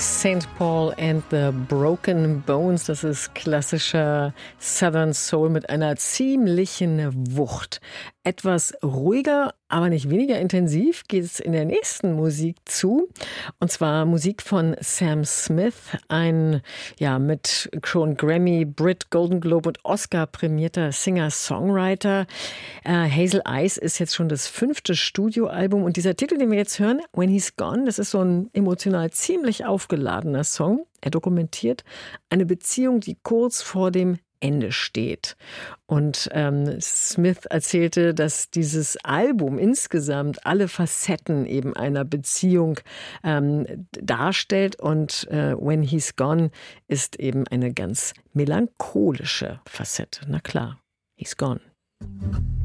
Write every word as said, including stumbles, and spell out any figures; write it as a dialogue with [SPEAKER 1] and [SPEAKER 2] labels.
[SPEAKER 1] Saint Paul and the Broken Bones, das ist klassischer Southern Soul mit einer ziemlichen Wucht. Etwas ruhiger, aber nicht weniger intensiv geht es in der nächsten Musik zu. Und zwar Musik von Sam Smith, ein ja mit schon Grammy, Brit, Golden Globe und Oscar prämierter Singer-Songwriter. Äh, Hazel Eyes ist jetzt schon das fünfte Studioalbum. Und dieser Titel, den wir jetzt hören, When He's Gone, das ist so ein emotional ziemlich aufgeladener Song. Er dokumentiert eine Beziehung, die kurz vor dem Ende steht. Und ähm, Smith erzählte, dass dieses Album insgesamt alle Facetten eben einer Beziehung ähm, darstellt. Und äh, When He's Gone ist eben eine ganz melancholische Facette. Na klar, he's gone.